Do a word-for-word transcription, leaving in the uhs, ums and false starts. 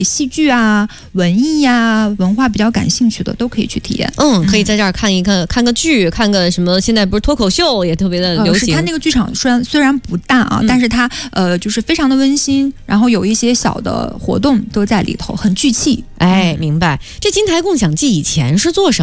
戏剧啊、文艺呀、啊、文化比较感兴趣的都可以去体验。 嗯，可以在这儿看一看，看个剧，看个什么，现在不是脱口秀也特别的流行。呃、 是它那个剧场虽然虽然不大啊，嗯、但是它呃就是非常的温馨，然后有一些小的活动都在里头，很聚气。 哎，明白。这金台共享记以前是做什么？